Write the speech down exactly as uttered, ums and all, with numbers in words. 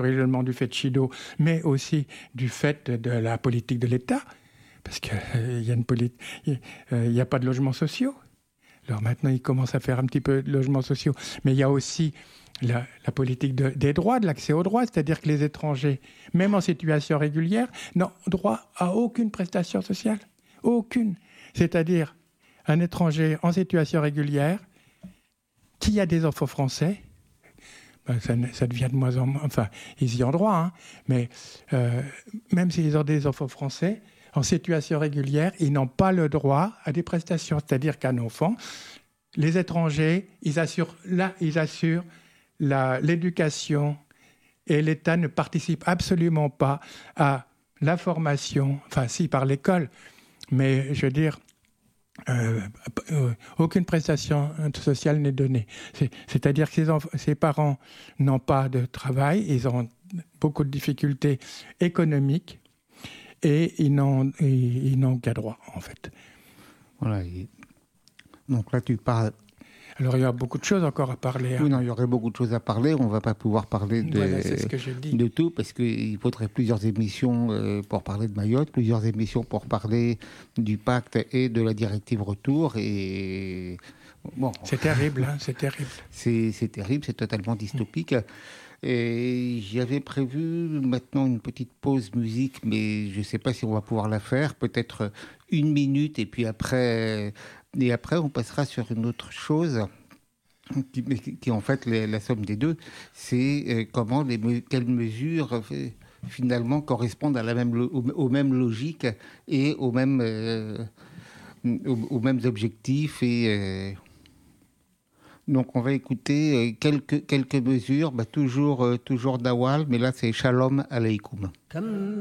originellement du fait de Chido, mais aussi du fait de, de la politique de l'État, parce qu'il euh, y a une polit- il n'y euh, a pas de logements sociaux. Alors maintenant, ils commencent à faire un petit peu de logements sociaux, mais il y a aussi la, la politique de, des droits, de l'accès aux droits, c'est-à-dire que les étrangers, même en situation régulière, n'ont droit à aucune prestation sociale, aucune. C'est-à-dire un étranger en situation régulière qui a des enfants français, ben ça, ça devient de moins en moins... Enfin, ils y ont droit, hein, mais euh, même s'ils ont des enfants français, en situation régulière, ils n'ont pas le droit à des prestations. C'est-à-dire qu'un enfant, les étrangers, ils assurent, là, ils assurent la, l'éducation et l'État ne participe absolument pas à la formation, enfin si, par l'école, mais je veux dire, euh, euh, aucune prestation sociale n'est donnée. C'est, c'est-à-dire que ces, enf- ces parents n'ont pas de travail, ils ont beaucoup de difficultés économiques, et ils n'ont, ils, ils n'ont qu'à droit, en fait. Voilà. Et donc là, tu parles... Alors, il y a beaucoup de choses encore à parler. Hein. Oui, non, il y aurait beaucoup de choses à parler. On ne va pas pouvoir parler de, voilà, c'est ce que je dis. de tout, parce qu'il faudrait plusieurs émissions euh, pour parler de Mayotte, plusieurs émissions pour parler du pacte et de la directive retour. Et... Bon, c'est terrible, hein, c'est terrible. C'est, c'est terrible, c'est totalement dystopique. Et j'avais prévu maintenant une petite pause musique, mais je ne sais pas si on va pouvoir la faire. Peut-être une minute, et puis après, et après on passera sur une autre chose, qui, qui est en fait la, la somme des deux. C'est comment, les, quelles mesures finalement correspondent à la même, aux, aux mêmes logiques et aux mêmes, euh, aux, aux mêmes objectifs et... Euh, Donc, on va écouter quelques, quelques mesures, bah, toujours, euh, toujours d'Awal, mais là, c'est Shalom Aleikoum.